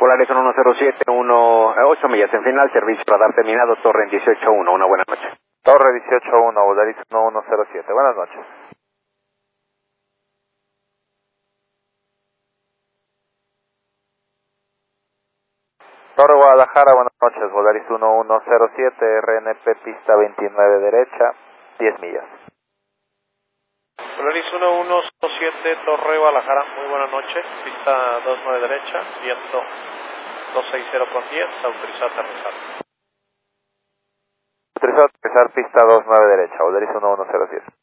Polaris 1107, 8 millas en final, servicio radar terminado, torre en 18.1, una buena noche. Torre 18.1, Polaris 1107, buenas noches. Torre Guadalajara, buenas noches, Polaris 1107, RNP pista 29 derecha, 10 millas. Polaris 1107, Torre Guadalajara, muy buena noche, pista 29 derecha, viento 260 con 10, autorizado a aterrizar. Autorizado a aterrizar pista 29 derecha, Polaris 1107.